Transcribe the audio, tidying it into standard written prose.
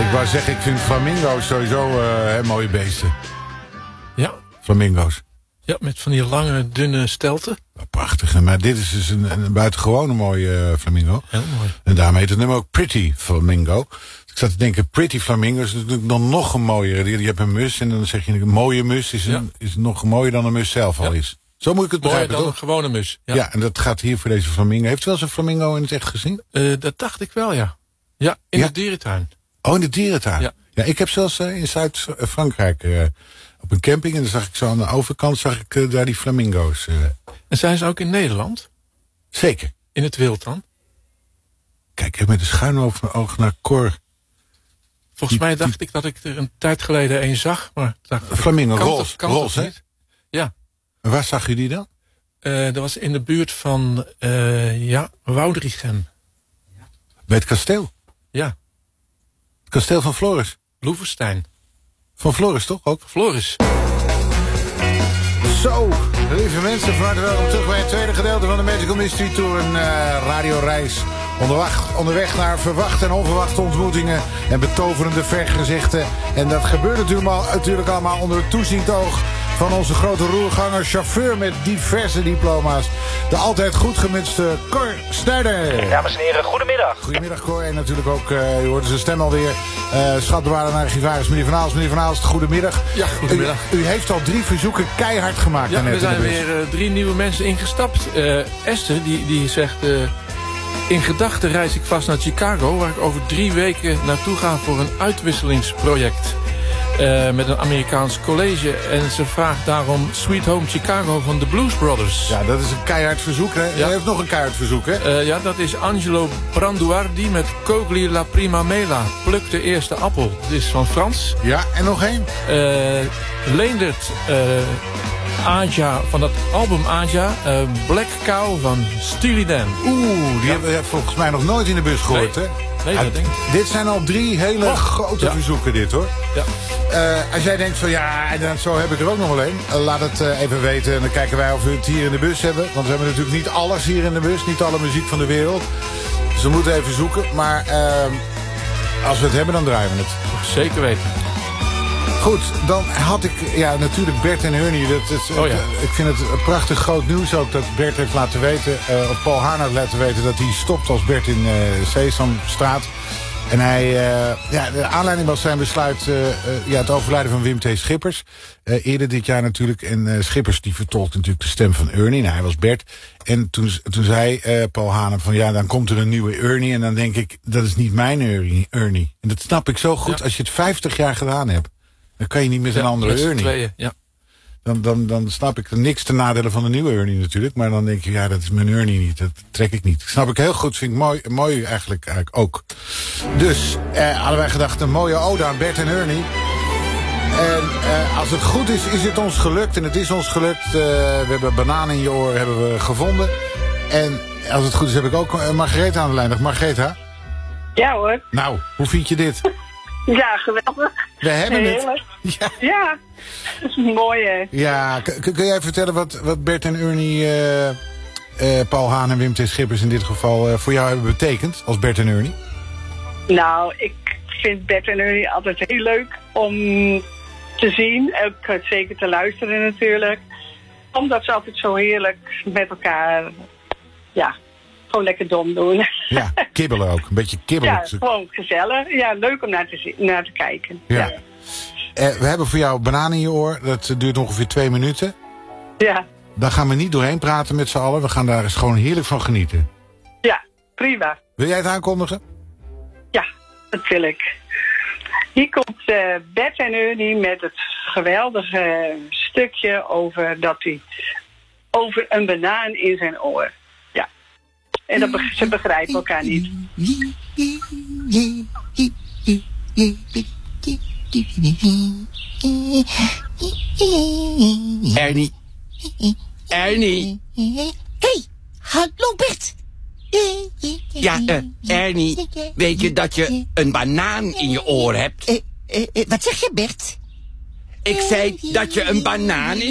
Ik wou zeggen, ik vind flamingo's sowieso mooie beesten. Ja. Flamingo's. Ja, met van die lange, dunne stelten. Prachtig, maar dit is dus een buitengewone mooie flamingo. Heel mooi. En daarom heet het nummer ook Pretty Flamingo. Ik zat te denken, Pretty Flamingo is natuurlijk dan nog een mooiere. Je hebt een mus en dan zeg je een mooie mus is nog mooier dan een mus zelf al is. Zo moet ik het begrijpen, mooier dan toch? een gewone mus. Ja, en dat gaat hier voor deze flamingo. Heeft u wel eens een flamingo in het echt gezien? Dat dacht ik wel, ja. Ja, in de dierentuin. Oh, in de dierentuin? Ja, ik heb zelfs in Zuid-Frankrijk op een camping. En dan zag ik zo aan de overkant daar die flamingo's. En zijn ze ook in Nederland? Zeker. In het wild dan? Kijk, met een schuin oog naar Cor. Volgens mij dacht ik dat ik er een tijd geleden een zag. Maar dacht, flamingo, roze, hè? Ja. En waar zag u die dan? Dat was in de buurt van, Woudrichem. Bij het kasteel? Ja. Het kasteel van Floris? Loevestein. Van Floris, toch? Ook? Floris. Zo, lieve mensen, van harte welkom terug bij het tweede gedeelte van de Magical Mystery Tour. Een radioreis onderweg naar verwachte en onverwachte ontmoetingen en betoverende vergezichten. En dat gebeurt natuurlijk allemaal onder het toeziend oog van onze grote roerganger, chauffeur met diverse diploma's. De altijd goed gemutste Cor Snijder. Dames en heren, goedemiddag. Goedemiddag Cor, en natuurlijk ook, u hoorde zijn stem alweer, schatbewaarder naar archivaris meneer Van Aalst. Meneer Van Aalst, goedemiddag. Ja, goedemiddag. U heeft al 3 verzoeken keihard gemaakt. Ja, er zijn weer 3 nieuwe mensen ingestapt. Esther, die zegt, in gedachten reis ik vast naar Chicago, waar ik over 3 weken naartoe ga voor een uitwisselingsproject. Met een Amerikaans college. En ze vraagt daarom Sweet Home Chicago van de Blues Brothers. Ja, dat is een keihard verzoek, hè? Jij heeft nog een keihard verzoek, hè? Ja, dat is Angelo Branduardi met Cogli la prima mela. Pluk de eerste appel. Dit is van Frans. Ja, en nog één? Leendert Aja, van dat album Aja. Black Cow van Steely Dan. Die hebben we volgens mij nog nooit in de bus gehoord, hè? Nee, dat denk ik. Dit zijn al 3 hele grote verzoeken, dit, hoor. Ja. Als jij denkt van ja, en dan zo heb ik er ook nog wel een. Laat het even weten en dan kijken wij of we het hier in de bus hebben. Want we hebben natuurlijk niet alles hier in de bus. Niet alle muziek van de wereld. Dus we moeten even zoeken. Maar als we het hebben, dan draaien we het. Zeker weten. Goed, dan had ik natuurlijk Bert en Ernie. Ik vind het prachtig groot nieuws ook dat Bert heeft laten weten, of Paul Haan heeft laten weten dat hij stopt als Bert in Sesamstraat. En hij, de aanleiding was zijn besluit, het overlijden van Wim T. Schippers. Eerder dit jaar natuurlijk. En Schippers die vertolkt natuurlijk de stem van Ernie. Nou, hij was Bert. En toen zei Paul Haan van dan komt er een nieuwe Ernie. En dan denk ik, dat is niet mijn Ernie. En dat snap ik zo goed als je het 50 jaar gedaan hebt. Dan kan je niet met een andere Ernie. Tweeën, ja. Dan snap ik niks ten nadele van de nieuwe Ernie natuurlijk. Maar dan denk je, dat is mijn Ernie niet. Dat trek ik niet. Snap ik heel goed. Vind ik mooi eigenlijk ook. Dus hadden wij gedacht, een mooie ode aan Bert en Ernie. En als het goed is, is het ons gelukt. En het is ons gelukt. We hebben bananen in je oor hebben we gevonden. En als het goed is, heb ik ook Margaretha aan de lijn. Dag Margaretha. Ja hoor. Nou, hoe vind je dit? Ja, geweldig. We hebben het. Ja, dat is mooi hè. Ja, kun jij vertellen wat Bert en Ernie, Paul Haan en Wim T. Schippers in dit geval voor jou hebben betekend als Bert en Ernie? Nou, ik vind Bert en Ernie altijd heel leuk om te zien. Ook zeker te luisteren natuurlijk. Omdat ze altijd zo heerlijk met elkaar, gewoon lekker dom doen. Ja, kibbelen ook. Een beetje kibbelen. Ja, gewoon gezellig. Ja, leuk om naar te kijken. Ja. We hebben voor jou bananen in je oor. Dat duurt ongeveer 2 minuten. Ja. Daar gaan we niet doorheen praten met z'n allen. We gaan daar eens gewoon heerlijk van genieten. Ja, prima. Wil jij het aankondigen? Ja, dat wil ik. Hier komt Bert en Ernie met het geweldige stukje over een banaan in zijn oor. Ja. En ze begrijpen elkaar niet. Ernie. Hey, hallo Bert. Ja, Ernie, weet je dat je een banaan in je oor hebt? Wat zeg je, Bert? Ik zei dat je een banaan in